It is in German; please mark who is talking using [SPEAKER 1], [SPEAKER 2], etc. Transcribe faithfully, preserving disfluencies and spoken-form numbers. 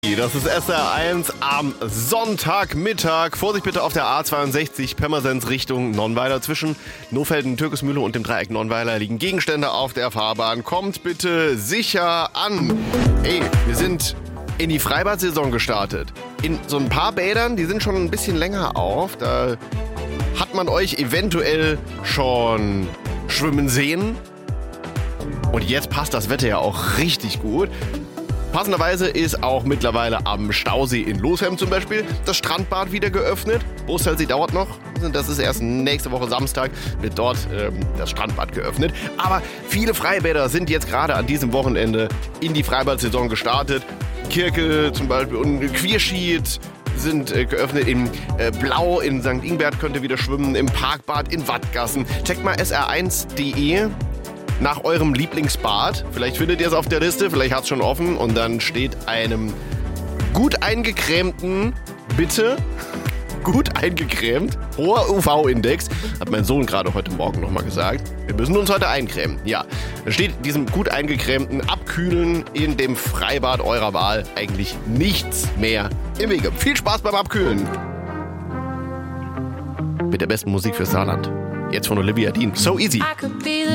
[SPEAKER 1] Das ist S R eins am Sonntagmittag. Vorsicht bitte auf der A zweiundsechzig Pirmasens Richtung Nonnweiler. Zwischen Nofelden, Türkismühle und dem Dreieck Nonnweiler liegen Gegenstände auf der Fahrbahn. Kommt bitte sicher an. Ey, wir sind in die Freibad-Saison gestartet. In so ein paar Bädern, die sind schon ein bisschen länger auf. Da hat man euch eventuell schon schwimmen sehen. Und jetzt passt das Wetter ja auch richtig gut. Passenderweise ist auch mittlerweile am Stausee in Losheim zum Beispiel das Strandbad wieder geöffnet. Brusthelsee dauert noch. Das ist erst nächste Woche Samstag, wird dort ähm, das Strandbad geöffnet. Aber viele Freibäder sind jetzt gerade an diesem Wochenende in die Freibad-Saison gestartet. Kirke zum Beispiel und Quierschied sind äh, geöffnet. In äh, Blau in Sankt Ingbert könnt ihr wieder schwimmen. Im Parkbad in Wattgassen. Checkt mal S R eins punkt de nach eurem Lieblingsbad. Vielleicht findet ihr es auf der Liste, vielleicht hat es schon offen und dann steht einem gut eingecremten, bitte, gut eingecremt, hoher U V-Index, hat mein Sohn gerade heute Morgen nochmal gesagt. Wir müssen uns heute eincremen. Ja, da steht diesem gut eingecremten Abkühlen in dem Freibad eurer Wahl eigentlich nichts mehr im Wege. Viel Spaß beim Abkühlen. Mit der besten Musik für Saarland. Jetzt von Olivia Dean. So easy.